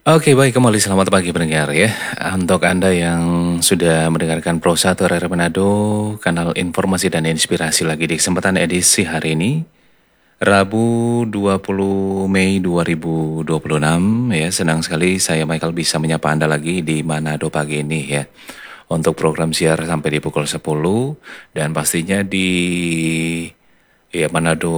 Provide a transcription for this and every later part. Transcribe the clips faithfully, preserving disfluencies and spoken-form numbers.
Oke, baik, kembali selamat pagi pendengar ya. Untuk Anda yang sudah mendengarkan Pro satu R R Manado, kanal informasi dan inspirasi lagi di kesempatan edisi hari ini, Rabu dua puluh Mei dua ribu dua puluh enam ya. Senang sekali saya Michael bisa menyapa Anda lagi di Manado pagi ini ya. Untuk program siar sampai di pukul sepuluh dan pastinya di ya Manado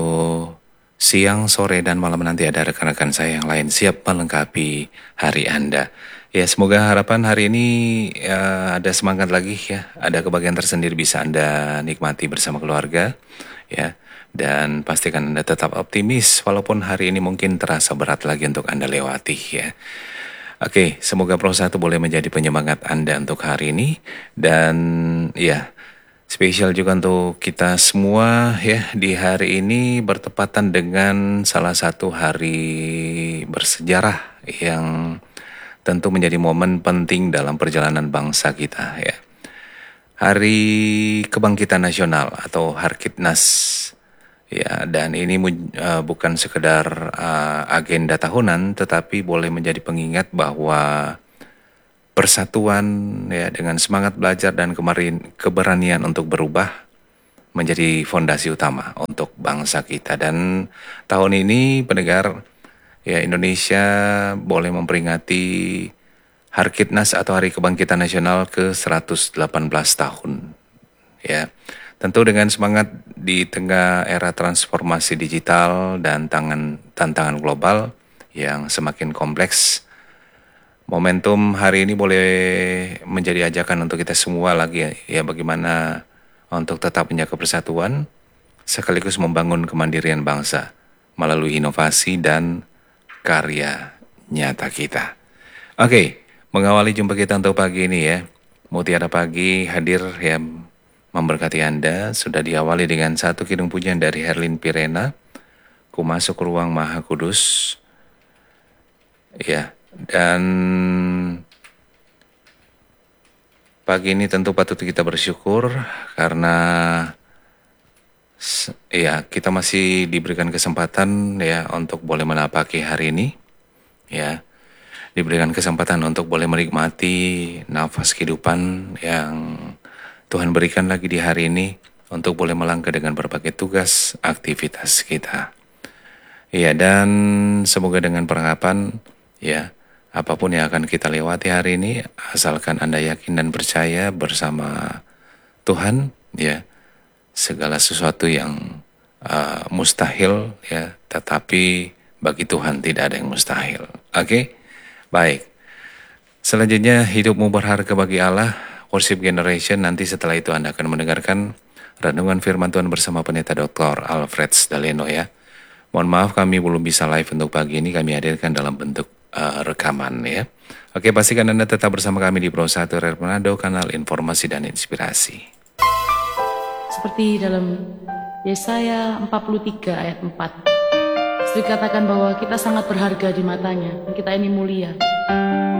siang, sore, dan malam nanti ada rekan-rekan saya yang lain siap melengkapi hari Anda. Ya, semoga harapan hari ini ya, ada semangat lagi ya, ada kebahagiaan tersendiri bisa Anda nikmati bersama keluarga ya. Dan pastikan Anda tetap optimis walaupun hari ini mungkin terasa berat lagi untuk Anda lewati ya. Oke, semoga Pro satu boleh menjadi penyemangat Anda untuk hari ini. Dan ya, spesial juga untuk kita semua ya, di hari ini bertepatan dengan salah satu hari bersejarah yang tentu menjadi momen penting dalam perjalanan bangsa kita ya. Hari Kebangkitan Nasional atau Harkitnas ya, dan ini uh, bukan sekedar uh, agenda tahunan tetapi boleh menjadi pengingat bahwa persatuan ya dengan semangat belajar dan kemarin keberanian untuk berubah menjadi fondasi utama untuk bangsa kita. Dan tahun ini pendengar ya, Indonesia boleh memperingati Harkitnas atau Hari Kebangkitan Nasional ke seratus delapan belas tahun. Ya. Tentu dengan semangat di tengah era transformasi digital dan tangan, tantangan global yang semakin kompleks, momentum hari ini boleh menjadi ajakan untuk kita semua lagi ya, ya bagaimana untuk tetap menjaga persatuan sekaligus membangun kemandirian bangsa melalui inovasi dan karya nyata kita. Oke, mengawali jumpa kita untuk pagi ini ya, Mutiara Pagi hadir ya memberkati Anda. Sudah diawali dengan satu kidung pujian dari Herlin Pirena, Ku Masuk Ruang Maha Kudus. Ya, dan pagi ini tentu patut kita bersyukur karena ya kita masih diberikan kesempatan ya untuk boleh menapaki hari ini ya. Diberikan kesempatan untuk boleh menikmati nafas kehidupan yang Tuhan berikan lagi di hari ini untuk boleh melangkah dengan berbagai tugas aktivitas kita. Ya, dan semoga dengan pengharapan ya, apapun yang akan kita lewati hari ini, asalkan Anda yakin dan percaya bersama Tuhan, ya, segala sesuatu yang uh, mustahil, ya, tetapi bagi Tuhan tidak ada yang mustahil. Oke, okay? Baik. Selanjutnya, hidupmu berharga bagi Allah, Worship Generation. Nanti setelah itu Anda akan mendengarkan renungan firman Tuhan bersama Pendeta Doktor Alfred Daleno ya. Mohon maaf kami belum bisa live untuk pagi ini, kami hadirkan dalam bentuk uh, rekaman ya. Oke, pastikan Anda tetap bersama kami di Pro satu R R Manado, kanal informasi dan inspirasi. Seperti dalam Yesaya empat puluh tiga ayat empat, dikatakan bahwa kita sangat berharga di matanya, dan kita ini mulia.